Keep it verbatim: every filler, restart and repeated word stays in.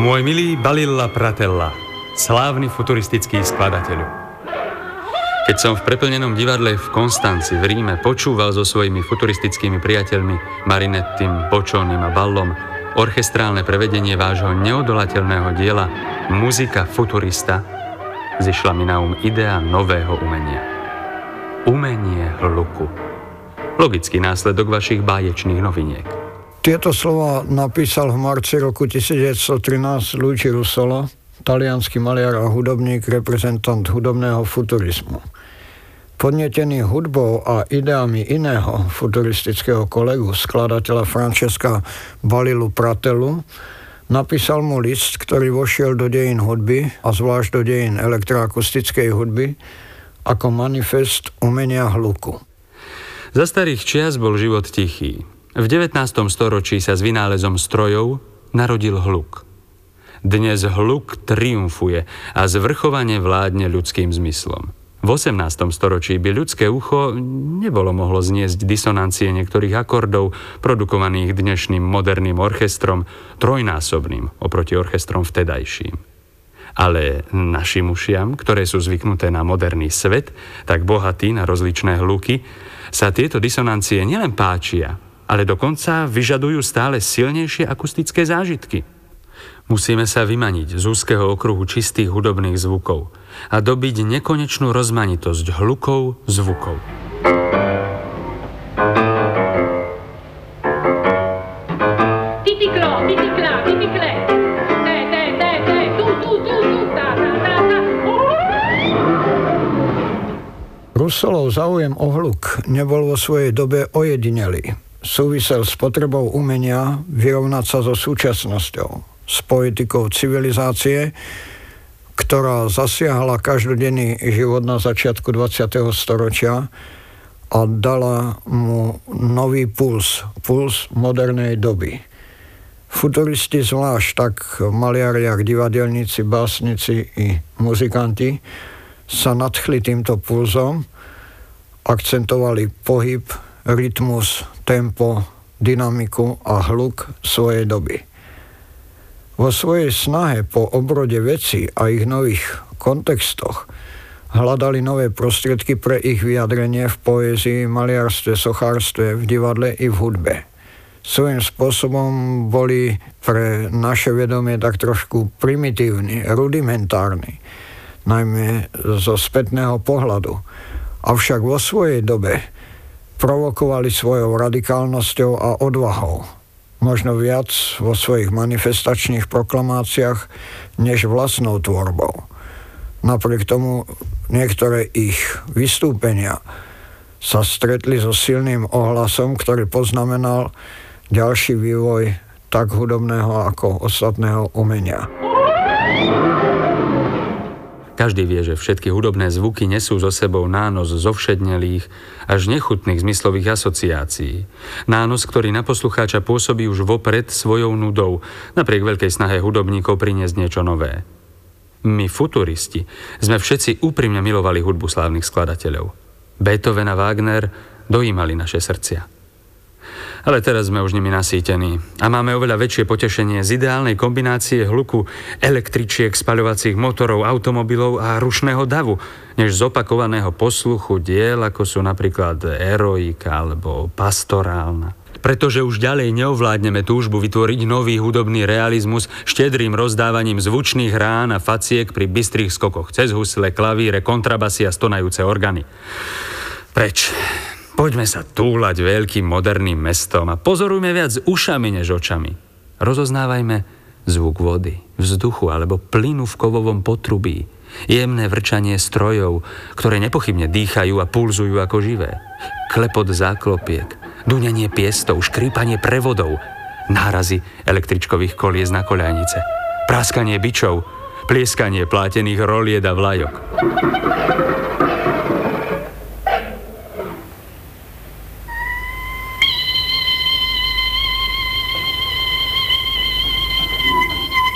Môj milý Balilla Pratella, slávny futuristický skladateľ. Keď som v preplnenom divadle v Konstanci v Ríme počúval so svojimi futuristickými priateľmi Marinettim, Boccionim a Ballom orchestrálne prevedenie vášho neodolateľného diela Muzika futurista, zišla mi na um idea nového umenia. Umenie hluku. Logický následok vašich báječných noviniek. Tieto slova napísal v marci roku devätnásťstotrinásť Luigi Russolo, taliansky maliar a hudobník, reprezentant hudobného futurizmu. Podnietený hudbou a ideami iného futuristického kolegu, skladateľa Francesca Balillu Pratellu, napísal mu list, ktorý vošiel do dejín hudby a zvlášť do dejín elektroakustickej hudby ako manifest umenia hluku. Za starých čias bol život tichý. V devätnástom storočí sa s vynálezom strojov narodil hluk. Dnes hluk triumfuje a zvrchovane vládne ľudským zmyslom. V osemnástom storočí by ľudské ucho nebolo mohlo zniesť disonancie niektorých akordov, produkovaných dnešným moderným orchestrom, trojnásobným oproti orchestrom vtedajším. Ale našim ušiam, ktoré sú zvyknuté na moderný svet, tak bohatý na rozličné hluky, sa tieto disonancie nielen páčia, ale dokonca vyžadujú stále silnejšie akustické zážitky. Musíme sa vymaniť z úzkeho okruhu čistých hudobných zvukov a dobiť nekonečnú rozmanitosť hlukov zvukov. Titiclo, titicla, titicle. Te, te, te, te, tu, tu, tu, tu, ta, ta, ta, ta. Russolov záujem o hluk nebol vo svojej dobe ojedinelý. Súvisel s potrebou umenia vyrovnať sa so súčasnosťou, s poetikou civilizácie, ktorá zasiahla každodenný život na začiatku dvadsiateho storočia a dala mu nový puls, puls modernej doby. Futuristi zvlášť, tak maliari, jak divadelníci, básnici i muzikanti, sa nadchli týmto pulzom, akcentovali pohyb, rytmus, tempo, dynamiku a hluk svojej doby. Vo svojej snahe po obrode vecí a ich nových kontextoch hľadali nové prostriedky pre ich vyjadrenie v poézii, maliarstve, sochárstve, v divadle i v hudbe. Svojím spôsobom boli pre naše vedomie tak trošku primitívni, rudimentárni, najmä zo spätného pohľadu. Avšak vo svojej dobe provokovali svojou radikálnosťou a odvahou. Možno viac vo svojich manifestačných proklamáciách, než vlastnou tvorbou. Napriek tomu niektoré ich vystúpenia sa stretli so silným ohlasom, ktorý poznamenal ďalší vývoj tak hudobného ako ostatného umenia. Každý vie, že všetky hudobné zvuky nesú so sebou nános zovšednelých až nechutných zmyslových asociácií. Nános, ktorý na poslucháča pôsobí už vopred svojou nudou, napriek veľkej snahe hudobníkov priniesť niečo nové. My, futuristi, sme všetci úprimne milovali hudbu slávnych skladateľov. Beethoven a Wagner dojímali naše srdcia. Ale teraz sme už nimi nasýtení a máme oveľa väčšie potešenie z ideálnej kombinácie hluku električiek, spaľovacích motorov, automobilov a rušného davu, než z opakovaného posluchu diel, ako sú napríklad Eroika alebo Pastorálna. Pretože už ďalej neovládneme túžbu vytvoriť nový hudobný realizmus štedrým rozdávaním zvučných rán a faciek pri bystrých skokoch cez husle, klavíre, kontrabasy a stonajúce organy. Preč. Poďme sa túlať veľkým moderným mestom a pozorujme viac ušami než očami. Rozoznávajme zvuk vody, vzduchu alebo plynu v kovovom potrubí, jemné vrčanie strojov, ktoré nepochybne dýchajú a pulzujú ako živé, klepot záklopiek, dunenie piestov, škrípanie prevodov, nárazy električkových kolies na koľajnice, práskanie bičov, plieskanie plátených rolied a vlajok.